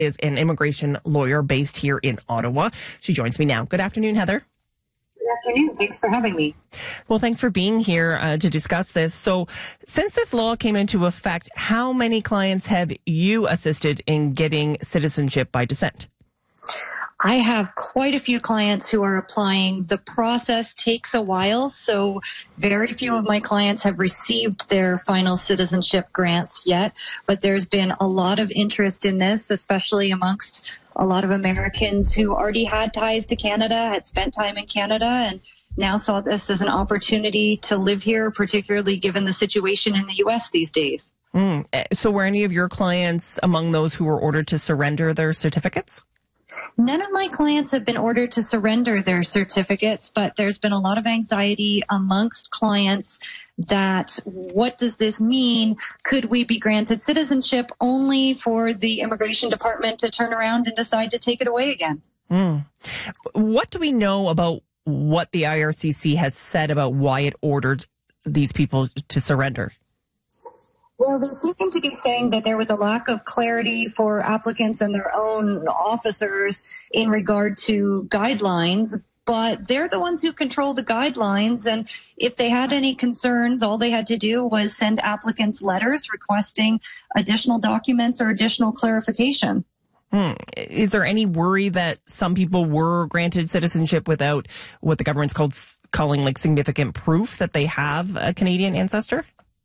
is an immigration lawyer based here in Ottawa. She joins me now. Good afternoon, Heather. Good afternoon. Thanks for having me. Well, thanks for being here to discuss this. So since this law came into effect, how many clients have you assisted in getting citizenship by descent? I have quite a few clients who are applying. The process takes a while, so very few of my clients have received their final citizenship grants yet, but there's been a lot of interest in this, especially amongst a lot of Americans who already had ties to Canada, had spent time in Canada, and now saw this as an opportunity to live here, particularly given the situation in the U.S. these days. So were any of your clients among those who were ordered to surrender their certificates? None of my clients have been ordered to surrender their certificates, but there's been a lot of anxiety amongst clients that what does this mean? Could we be granted citizenship only for the immigration department to turn around and decide to take it away again? What do we know about what the IRCC has said about why it ordered these people to surrender? Well, they seem to be saying that there was a lack of clarity for applicants and their own officers in regard to guidelines, but they're the ones who control the guidelines. And if they had any concerns, all they had to do was send applicants letters requesting additional documents or additional clarification. Is there any worry that some people were granted citizenship without what the government's calling like significant proof that they have a Canadian ancestor?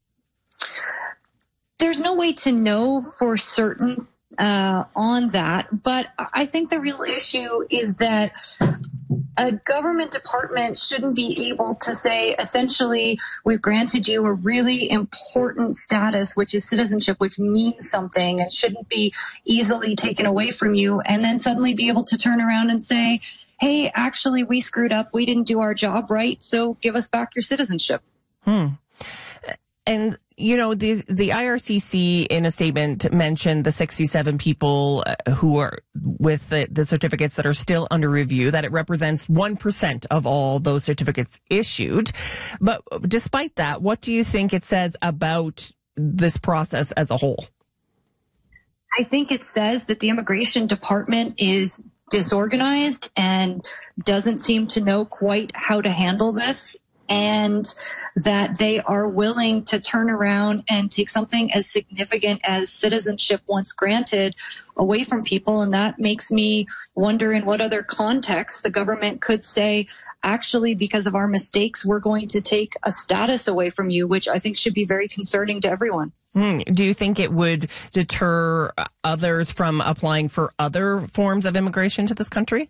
There's no way to know for certain on that, but I think the real issue is that a government department shouldn't be able to say, essentially, we've granted you a really important status, which is citizenship, which means something and shouldn't be easily taken away from you, and then suddenly be able to turn around and say, hey, actually, we screwed up. We didn't do our job right, so give us back your citizenship. And, you know, the IRCC in a statement mentioned the 67 people who are with the certificates that are still under review, that it represents 1% of all those certificates issued. But despite that, what do you think it says about this process as a whole? I think it says that the immigration department is disorganized and doesn't seem to know quite how to handle this, and that they are willing to turn around and take something as significant as citizenship once granted away from people. And that makes me wonder in what other context the government could say, actually, because of our mistakes, we're going to take a status away from you, which I think should be very concerning to everyone. Do you think it would deter others from applying for other forms of immigration to this country?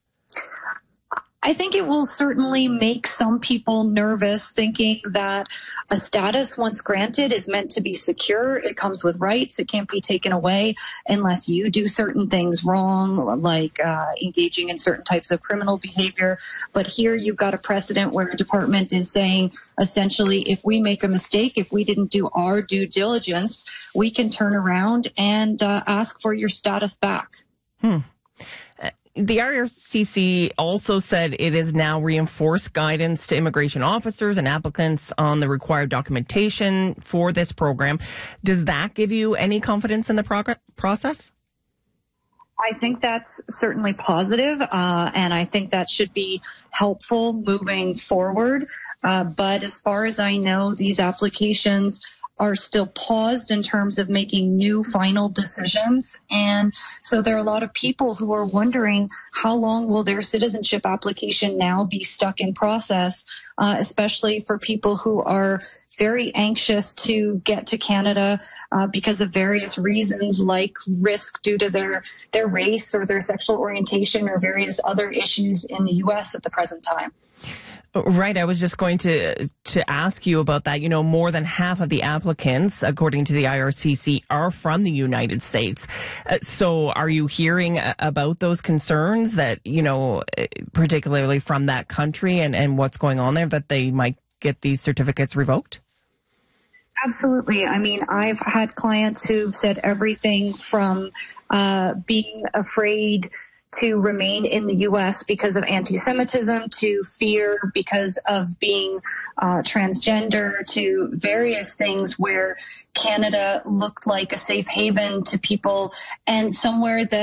I think it will certainly make some people nervous, thinking that a status once granted is meant to be secure. It comes with rights. It can't be taken away unless you do certain things wrong, like engaging in certain types of criminal behavior. But here you've got a precedent where a department is saying, essentially, if we make a mistake, if we didn't do our due diligence, we can turn around and ask for your status back. The IRCC also said it has now reinforced guidance to immigration officers and applicants on the required documentation for this program. Does that give you any confidence in the process? I think that's certainly positive, and I think that should be helpful moving forward. But as far as I know, these applications are still paused in terms of making new final decisions. And so there are a lot of people who are wondering how long will their citizenship application now be stuck in process, especially for people who are very anxious to get to Canada because of various reasons, like risk due to their race or their sexual orientation or various other issues in the U.S. at the present time. Right. I was just going to ask you about that. You know, more than half of the applicants, according to the IRCC, are from the United States. So are you hearing about those concerns that, you know, particularly from that country and what's going on there, that they might get these certificates revoked? Absolutely. I mean, I've had clients who've said everything from being afraid to remain in the U.S. because of anti-Semitism, to fear because of being transgender, to various things where Canada looked like a safe haven to people and somewhere that